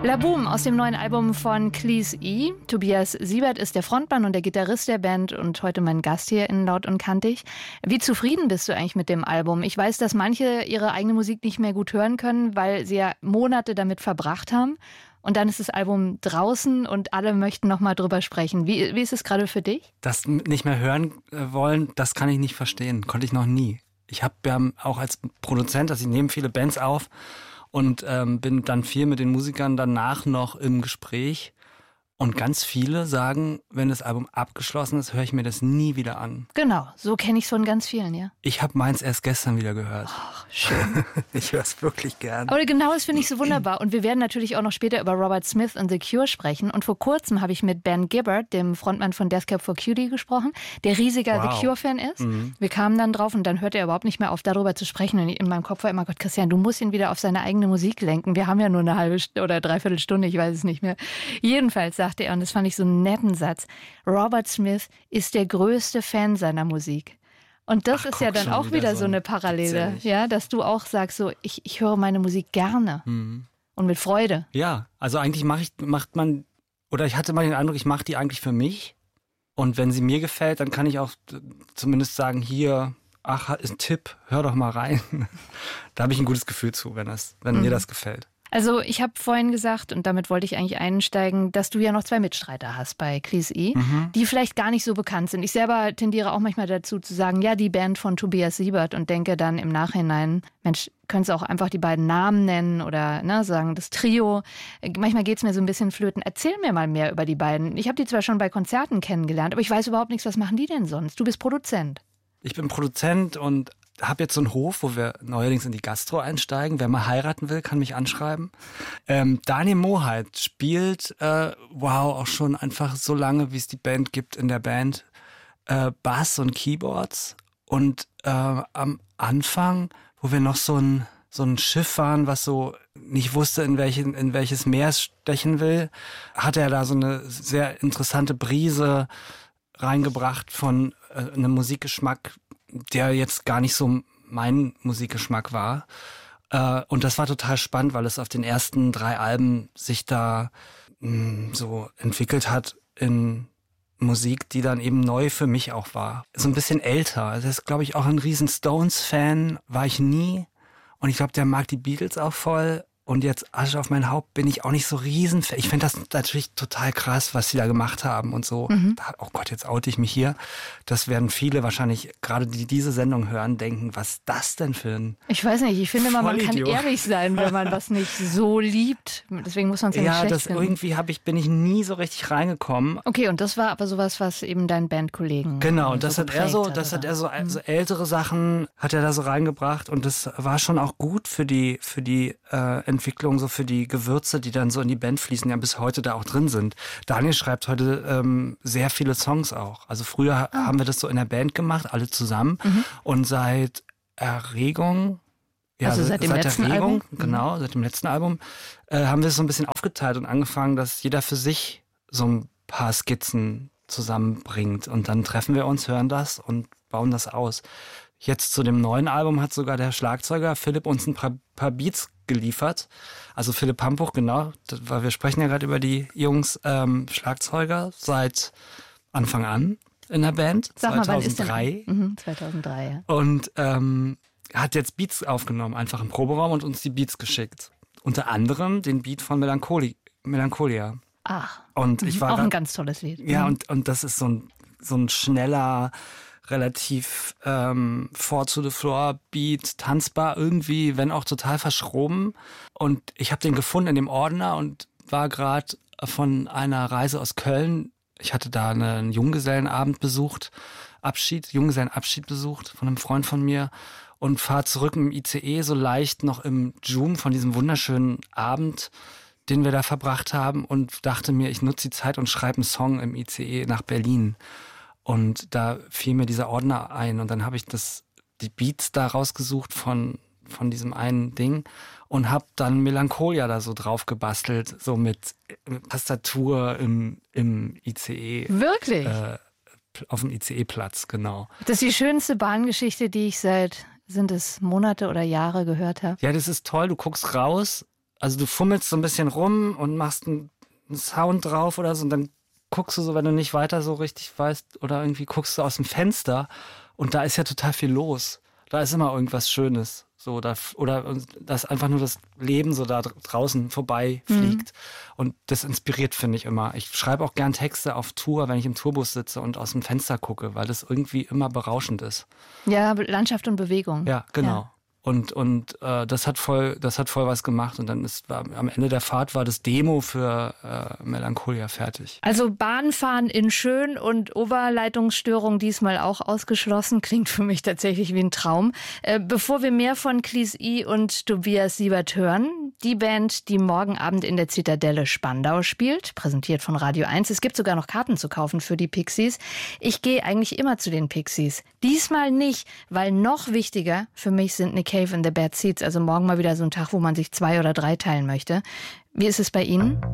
La Boom aus dem neuen Album von Cleese E. Tobias Siebert ist der Frontmann und der Gitarrist der Band und heute mein Gast hier in Laut und Kantig. Wie zufrieden bist du eigentlich mit dem Album? Ich weiß, dass manche ihre eigene Musik nicht mehr gut hören können, weil sie ja Monate damit verbracht haben. Und dann ist das Album draußen und alle möchten noch mal drüber sprechen. Wie ist es gerade für dich? Das nicht mehr hören wollen, das kann ich nicht verstehen. Konnte ich noch nie. Ich habe ja auch als Produzent, ich nehme viele Bands auf und bin dann viel mit den Musikern danach noch im Gespräch. Und ganz viele sagen, wenn das Album abgeschlossen ist, höre ich mir das nie wieder an. Genau, so kenne ich es von ganz vielen, ja. Ich habe meins erst gestern wieder gehört. Ach, schön. Ich höre es wirklich gern. Aber genau das finde ich so wunderbar. Und wir werden natürlich auch noch später über Robert Smith und The Cure sprechen. Und vor kurzem habe ich mit Ben Gibbard, dem Frontmann von Death Cab for Cutie, gesprochen, der riesiger The Cure-Fan ist. Mhm. Wir kamen dann drauf und dann hörte er überhaupt nicht mehr auf, darüber zu sprechen. Und in meinem Kopf war immer, Gott, Christian, du musst ihn wieder auf seine eigene Musik lenken. Wir haben ja nur eine halbe oder dreiviertel Stunde, ich weiß es nicht mehr. Jedenfalls sagte er, und das fand ich so einen netten Satz, Robert Smith ist der größte Fan seiner Musik. Und das ist ja dann auch wieder so eine Parallele, ja, dass du auch sagst, so ich höre meine Musik gerne und mit Freude. Ja, also eigentlich ich hatte mal den Eindruck, ich mache die eigentlich für mich. Und wenn sie mir gefällt, dann kann ich auch zumindest sagen, hier, ist ein Tipp, hör doch mal rein. Da habe ich ein gutes Gefühl zu, wenn mir das gefällt. Also ich habe vorhin gesagt, und damit wollte ich eigentlich einsteigen, dass du ja noch 2 Mitstreiter hast bei Cleese E., die vielleicht gar nicht so bekannt sind. Ich selber tendiere auch manchmal dazu zu sagen, ja, die Band von Tobias Siebert und denke dann im Nachhinein, Mensch, könntest du auch einfach die beiden Namen nennen oder sagen, das Trio. Manchmal geht es mir so ein bisschen flöten. Erzähl mir mal mehr über die beiden. Ich habe die zwar schon bei Konzerten kennengelernt, aber ich weiß überhaupt nichts, was machen die denn sonst? Du bist Produzent. Ich bin Produzent und habe jetzt so einen Hof, wo wir neuerdings in die Gastro einsteigen. Wer mal heiraten will, kann mich anschreiben. Daniel Moheit spielt, auch schon einfach so lange, wie es die Band gibt in der Band, Bass und Keyboards. Und am Anfang, wo wir noch so ein Schiff waren, was so nicht wusste, in welches Meer es stechen will, hat er da so eine sehr interessante Brise reingebracht von einem Musikgeschmack, der jetzt gar nicht so mein Musikgeschmack war. Und das war total spannend, weil es auf den ersten 3 Alben sich da so entwickelt hat in Musik, die dann eben neu für mich auch war. So ein bisschen älter. Also das ist, glaube ich, auch ein riesen Stones-Fan, war ich nie. Und ich glaube, der mag die Beatles auch voll. Und jetzt Asche auf mein Haupt bin ich auch nicht so riesen. Ich finde das natürlich total krass, was sie da gemacht haben und so. Oh Gott, jetzt oute ich mich hier. Das werden viele wahrscheinlich, gerade die diese Sendung hören, denken, was ist das denn für ein Ich weiß nicht, ich finde immer, man kann ehrlich sein, wenn man was nicht so liebt. Deswegen muss man es ja nicht schlecht finden. Irgendwie bin ich nie so richtig reingekommen. Okay, und das war aber sowas, was eben deinen Bandkollegen Genau, und das hat er so ältere Sachen hat er da so reingebracht und das war schon auch gut für die Entwicklung, so für die Gewürze, die dann so in die Band fließen, ja bis heute da auch drin sind. Daniel schreibt heute sehr viele Songs auch. Also früher haben wir das so in der Band gemacht, alle zusammen. Und seit Erregung, also seit dem letzten Album? Genau, seit dem letzten Album, haben wir es so ein bisschen aufgeteilt und angefangen, dass jeder für sich so ein paar Skizzen zusammenbringt. Und dann treffen wir uns, hören das und bauen das aus. Jetzt zu dem neuen Album hat sogar der Schlagzeuger Philipp uns ein paar Beats geliefert. Also Philipp Hampuch, genau, weil wir sprechen ja gerade über die Jungs Schlagzeuger seit Anfang an in der Band. Sag 2003. Mal, wann ist denn? 2003, ja. Und hat jetzt Beats aufgenommen, einfach im Proberaum und uns die Beats geschickt. Unter anderem den Beat von Melancholia. Ach, und ich war auch ein ganz tolles Lied. Ja, und das ist so ein schneller, relativ four to the floor Beat, tanzbar irgendwie, wenn auch total verschroben. Und ich habe den gefunden in dem Ordner und war gerade von einer Reise aus Köln. Ich hatte da einen Junggesellenabend besucht, Junggesellenabschied besucht von einem Freund von mir und fahre zurück im ICE so leicht noch im Joom von diesem wunderschönen Abend, den wir da verbracht haben und dachte mir, ich nutze die Zeit und schreibe einen Song im ICE nach Berlin. Und da fiel mir dieser Ordner ein und dann habe ich die Beats da rausgesucht von diesem einen Ding und habe dann Melancholia da so drauf gebastelt, so mit Tastatur im ICE. Wirklich? Auf dem ICE-Platz, genau. Das ist die schönste Bahngeschichte, die ich sind es Monate oder Jahre gehört habe? Ja, das ist toll. Du guckst raus also du fummelst so ein bisschen rum und machst einen Sound drauf oder so und dann guckst du so, wenn du nicht weiter so richtig weißt oder irgendwie guckst du aus dem Fenster und da ist ja total viel los. Da ist immer irgendwas Schönes. So, oder dass einfach nur das Leben so da draußen vorbei fliegt. Und das inspiriert, finde ich immer. Ich schreibe auch gern Texte auf Tour, wenn ich im Tourbus sitze und aus dem Fenster gucke, weil das irgendwie immer berauschend ist. Ja, Landschaft und Bewegung. Ja, genau. Ja. Und das hat voll was gemacht. Und dann am Ende der Fahrt war das Demo für Melancholia fertig. Also Bahnfahren in schön und Oberleitungsstörung diesmal auch ausgeschlossen. Klingt für mich tatsächlich wie ein Traum. Bevor wir mehr von Cleese E. und Tobias Siebert hören, die Band, die morgen Abend in der Zitadelle Spandau spielt, präsentiert von Radio 1. Es gibt sogar noch Karten zu kaufen für die Pixies. Ich gehe eigentlich immer zu den Pixies. Diesmal nicht, weil noch wichtiger für mich sind Nick Cave and the Bad Seeds. Also morgen mal wieder so ein Tag, wo man sich 2 oder 3 teilen möchte. Wie ist es bei Ihnen?